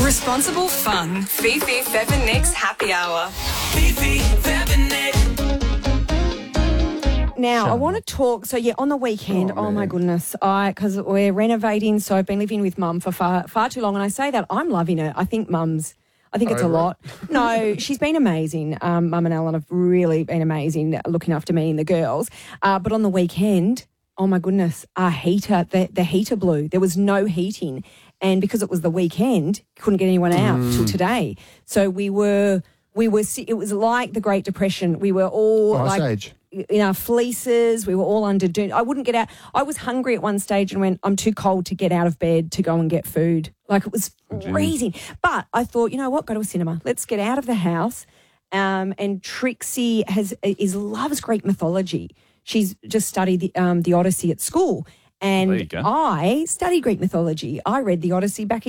Responsible fun. Fifi, Fev and Nick's Happy Hour. Fifi, Fev and Nick. Now, I want to talk, on the weekend, oh my goodness, because we're renovating, so I've been living with Mum for far too long, and I say that, I'm loving it. I think it's a lot. No, she's been amazing. Mum and Ellen have really been amazing looking after me and the girls. But on the weekend, oh my goodness, our heater, the heater blew. There was no heating. And because it was the weekend, couldn't get anyone out till today. So we were, it was like the Great Depression. We were all in our fleeces. We were all under. I wouldn't get out. I was hungry at one stage and went, I'm too cold to get out of bed to go and get food. Like it was freezing. But I thought, you know what, go to a cinema. Let's get out of the house. And Trixie loves Greek mythology. She's just studied the Odyssey at school. And I study Greek mythology. I read the Odyssey back